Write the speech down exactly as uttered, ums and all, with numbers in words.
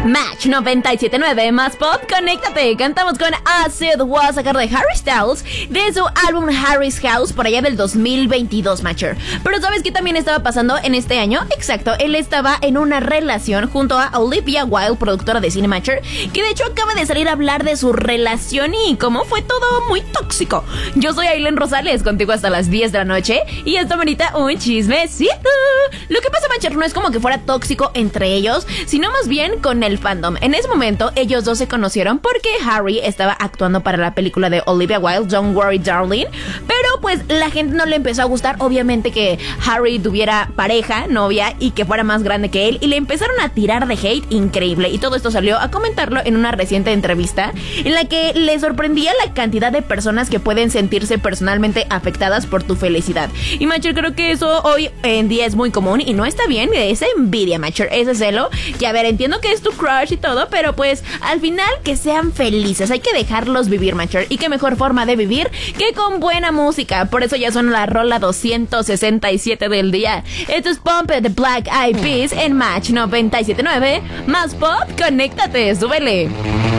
Match noventa y siete punto nueve más pop, conéctate. Cantamos con Acid Was, a cargo de Harry Styles, de su álbum Harry's House, por allá del dos mil veintidós, Matcher. Pero ¿sabes qué también estaba pasando en este año? Exacto, él estaba en una relación junto a Olivia Wilde, productora de cine, Matcher, que de hecho acaba de salir a hablar de su relación y cómo fue todo muy tóxico. Yo soy Aileen Rosales, contigo hasta las diez de la noche, y esto merita un chismecito. Lo que pasa, Matcher, no es como que fuera tóxico entre ellos, sino más bien con el fandom. En ese momento, ellos dos se conocieron porque Harry estaba actuando para la película de Olivia Wilde, Don't Worry Darling, pero pues la gente no le empezó a gustar, obviamente, que Harry tuviera pareja, novia, y que fuera más grande que él, y le empezaron a tirar de hate increíble, y todo esto salió a comentarlo en una reciente entrevista en la que le sorprendía la cantidad de personas que pueden sentirse personalmente afectadas por tu felicidad. Y Matcher, creo que eso hoy en día es muy común y no está bien, esa envidia, Matcher, ese celo, que a ver, entiendo que es tu crush y todo, pero pues al final que sean felices, hay que dejarlos vivir, Matcher, y qué mejor forma de vivir que con buena música. Por eso ya son la rola doscientos sesenta y siete del día. Esto es Pump de Black Eyed Peas en Match noventa y siete punto nueve más pop, conéctate, súbele.